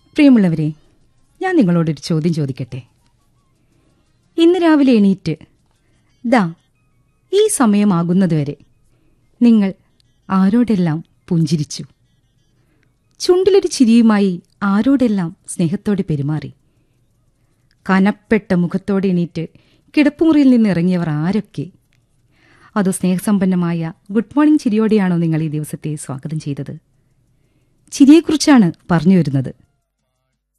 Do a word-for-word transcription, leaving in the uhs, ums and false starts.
പ്രിയമുള്ളവരെ, ഞാൻ നിങ്ങളോടൊരു ചോദ്യം ചോദിക്കട്ടെ. ഇന്ന് രാവിലെ എണീറ്റ് ദാ ഈ സമയമാകുന്നതുവരെ നിങ്ങൾ ആരോടെല്ലാം പുഞ്ചിരിച്ചു? ചുണ്ടിലൊരു ചിരിയുമായി ആരോടെല്ലാം സ്നേഹത്തോടെ പെരുമാറി? കനപ്പെട്ട മുഖത്തോടെ എണീറ്റ് കിടപ്പുമുറിയിൽ നിന്ന് ഇറങ്ങിയവർ ആരൊക്കെ? അതോ സ്നേഹസമ്പന്നമായ ഗുഡ് മോർണിംഗ് ചിരിയോടെയാണോ നിങ്ങൾ ഈ ദിവസത്തെ സ്വാഗതം ചെയ്തത്? ചിരിയെക്കുറിച്ചാണ് പറഞ്ഞു വരുന്നത്.